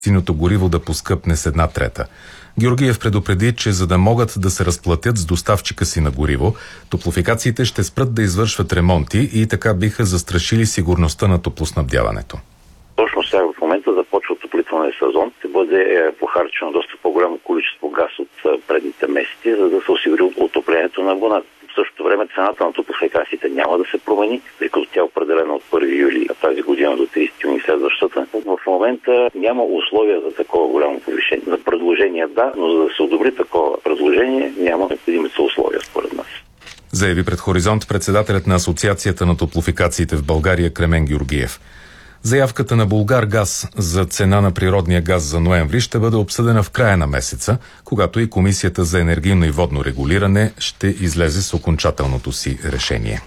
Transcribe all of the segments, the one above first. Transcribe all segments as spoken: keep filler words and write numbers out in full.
синото гориво да поскъпне с една трета. Георгиев предупреди, че за да могат да се разплатят с доставчика си на гориво, топлофикациите ще спрат да извършват ремонти и така биха застрашили сигурността на топлоснабдяването. Точно сега в момента започва отоплителния сезон. Ще бъде похарчено доста по-голямо количество газ от предните месеци, за да се осигури отоплението на абоната. В същото време цената на топлофикациите няма да се промени, тъй като тя е определена от първи юли тази година до тридесети юни следващата. В момента няма условия за такова голямо повишение. За предложение да, но за да се одобри такова предложение няма необходимите условия според нас. Заяви пред Хоризонт председателят на Асоциацията на топлофикациите в България Кремен Георгиев. Заявката на Булгаргаз за цена на природния газ за ноември ще бъде обсъдена в края на месеца, когато и Комисията за енергийно и водно регулиране ще излезе с окончателното си решение.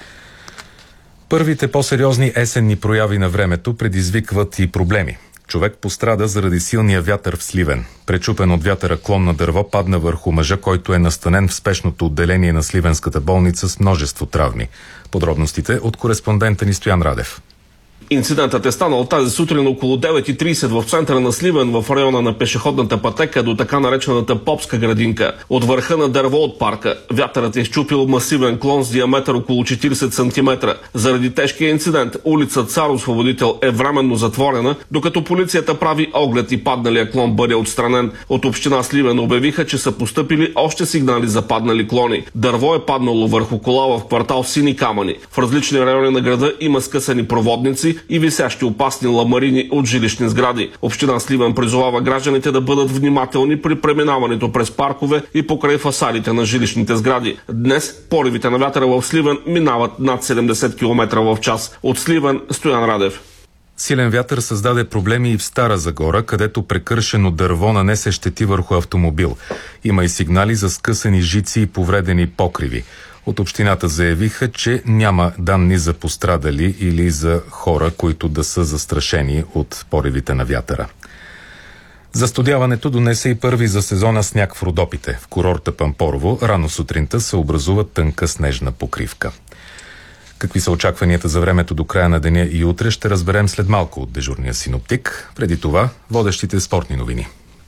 Първите по-сериозни есенни прояви на времето предизвикват и проблеми. Човек пострада заради силния вятър в Сливен. Пречупен от вятъра клон на дърво падна върху мъжа, който е настанен в спешното отделение на Сливенската болница с множество травми. Подробностите от кореспондента ни Стоян Радев. Инцидентът е станал тази сутрин около девет и тридесет в центъра на Сливен, в района на пешеходната пътека до така наречената Попска градинка. От върха на дърво от парка вятърът е изчупил масивен клон с диаметър около четиридесет сантиметра. Заради тежкия инцидент улица Цар Освободител е временно затворена, докато полицията прави оглед и падналия клон бъде отстранен. От община Сливен обявиха, че са постъпили още сигнали за паднали клони. Дърво е паднало върху кола в квартал Сини камъни. В различни райони на града има скъсани проводници и висящи опасни ламарини от жилищни сгради. Община Сливен призовава гражданите да бъдат внимателни при преминаването през паркове и покрай фасадите на жилищните сгради. Днес поривите на вятъра в Сливен минават над седемдесет километра в час. От Сливен Стоян Радев. Силен вятър създаде проблеми и в Стара Загора, където прекършено дърво нанесе щети върху автомобил. Има и сигнали за скъсани жици и повредени покриви. От общината заявиха, че няма данни за пострадали или за хора, които да са застрашени от поривите на вятъра. Застудяването донесе и първи за сезона сняг в Родопите. В курорта Пампорово рано сутринта се образува тънка снежна покривка. Какви са очакванията за времето до края на деня и утре, ще разберем след малко от дежурния синоптик. Преди това, водещите спортни новини.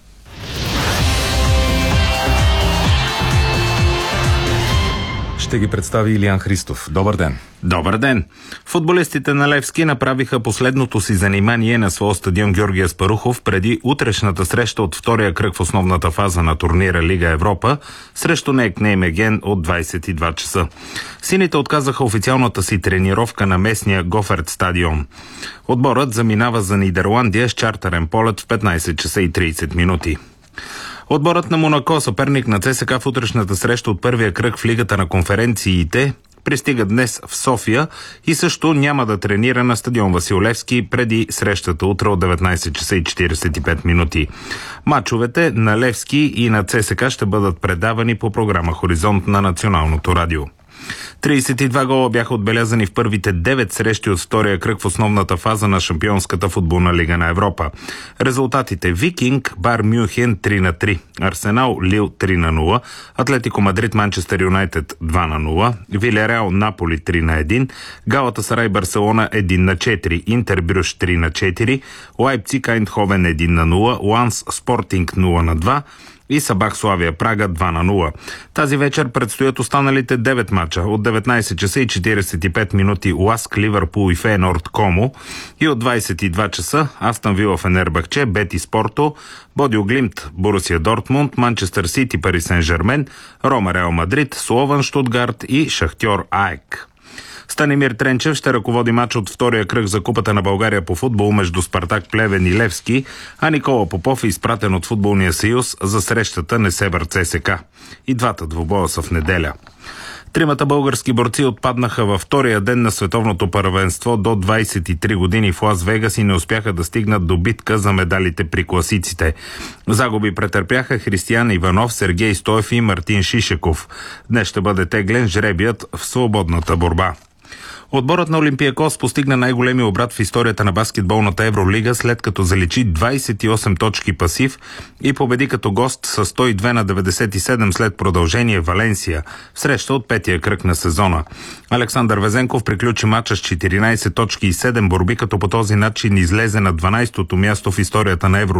Ще ги представи Илиян Христов. Добър ден! Добър ден! Футболистите на Левски направиха последното си занимание на своя стадион Георги Аспарухов преди утрешната среща от втория кръг в основната фаза на турнира Лига Европа срещу НЕК Неймеген от двадесет и два часа. Сините отказаха официалната си тренировка на местния Гоферт стадион. Отборът заминава за Нидерландия с чартерен полет в петнадесет часа и тридесет минути. Отборът на Монако, съперник на ЦСКА в утрешната среща от първия кръг в Лигата на конференциите, пристига днес в София и също няма да тренира на стадион Васил Левски преди срещата утре от деветнадесет часа и четиридесет и пет минути. Мачовете на Левски и на ЦСКА ще бъдат предавани по програма Хоризонт на Националното радио. тридесет и два гола бяха отбелязани в първите девет срещи от втория кръг в основната фаза на Шампионската футболна лига на Европа. Резултатите: Викинг, Бар Мюнхен три на три, Арсенал Лил три на нула, Атлетико Мадрид Манчестър Юнайтед два на нула, Вилереал Наполи три на един, Галатасарай Барселона един на четири, Интер Брюш три на четири, Лайпциг Айндховен един на нула, Ланс Спортинг нула на два и Сабах Славия Прага два на нула. Тази вечер предстоят останалите девет мача. От деветнадесет часа и четиридесет и пет минути Ласк, Ливърпул и Фейнорд Комо, и от двадесет и два часа Астън Вила Фенербахче, Бетис Порто, Бодил Глимт Борусия Дортмунд, Манчестър Сити Пари Сен Жермен, Рома Реал Мадрид, Слован Штутгарт и Шахтьор АЕК. Станимир Тренчев ще ръководи матч от втория кръг за Купата на България по футбол между Спартак Плевен и Левски, а Никола Попов е изпратен от Футболния съюз за срещата Несебър ЦСКА. И двата двубоя са в неделя. Тримата български борци отпаднаха във втория ден на световното първенство до двадесет и три години в Лас Вегас и не успяха да стигнат до битка за медалите при класиците. Загуби претърпяха Християн Иванов, Сергей Стоев и Мартин Шишеков. Днес ще бъде теглен жребият в свободната борба. Отборът на Олимпиакос постигна най-големия обрат в историята на баскетболната Евролига, след като заличи двадесет и осем точки пасив и победи като гост с сто и две на деветдесет и седем след продължение Валенсия в среща от петия кръг на сезона. Александър Везенков приключи мача с четиринадесет точки и седем борби, като по този начин излезе на дванадесетото място в историята на Евролига